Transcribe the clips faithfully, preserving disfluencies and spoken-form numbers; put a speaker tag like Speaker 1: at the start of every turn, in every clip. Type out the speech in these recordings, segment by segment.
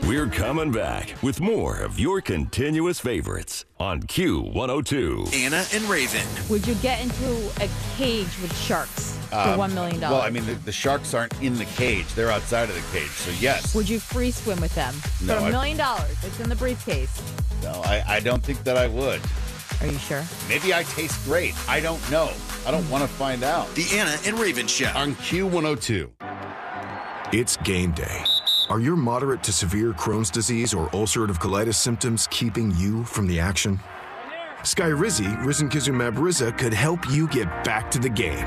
Speaker 1: We're coming back with more of your continuous favorites on Q one oh two.
Speaker 2: Anna and Raven.
Speaker 3: Would you get into a cage with sharks for
Speaker 4: Um,
Speaker 3: one million dollars?
Speaker 4: Well, I mean, the, the sharks aren't in the cage. They're outside of the cage, so yes.
Speaker 3: Would you free swim with them
Speaker 4: No,
Speaker 3: for
Speaker 4: I-
Speaker 3: a million dollars? It's in the briefcase.
Speaker 4: No, I, I don't think that I would.
Speaker 3: Are you sure?
Speaker 4: Maybe I taste great. I don't know. I don't want to find out.
Speaker 2: The Anna and Raven Show.
Speaker 5: On Q one oh two.
Speaker 6: It's game day. Are your moderate to severe Crohn's disease or ulcerative colitis symptoms keeping you from the action? Skyrizi, risankizumab Riza, could help you get back to the game.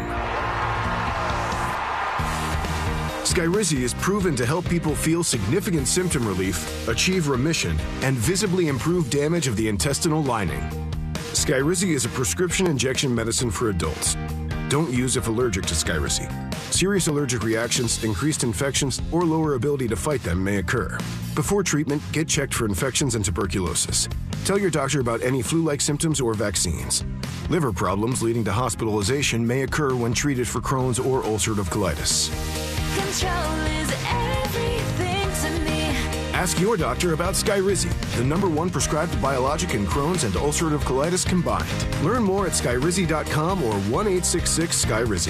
Speaker 6: Skyrizi is proven to help people feel significant symptom relief, achieve remission, and visibly improve damage of the intestinal lining. Skyrizi is a prescription injection medicine for adults. Don't use if allergic to Skyrizi. Serious allergic reactions, increased infections, or lower ability to fight them may occur. Before treatment, get checked for infections and tuberculosis. Tell your doctor about any flu-like symptoms or vaccines. Liver problems leading to hospitalization may occur when treated for Crohn's or ulcerative colitis.
Speaker 7: Control is everything to me.
Speaker 6: Ask your doctor about Skyrizi, the number one prescribed biologic in Crohn's and ulcerative colitis combined. Learn more at skyrizi dot com or one eight six six Skyrizi.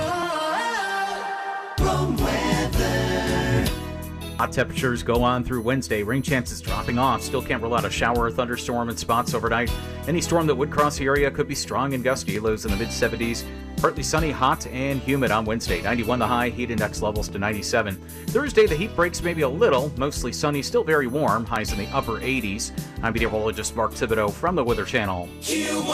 Speaker 8: Hot temperatures go on through Wednesday. Rain chances dropping off. Still can't rule out a shower or thunderstorm in spots overnight. Any storm that would cross the area could be strong and gusty. Lows in the mid seventies. Partly sunny, hot, and humid on Wednesday. ninety-one the high, heat index levels to ninety-seven. Thursday, the heat breaks maybe a little. Mostly sunny, still very warm. Highs in the upper eighties. I'm meteorologist Mark Thibodeau from the Weather Channel.
Speaker 2: Q one oh two.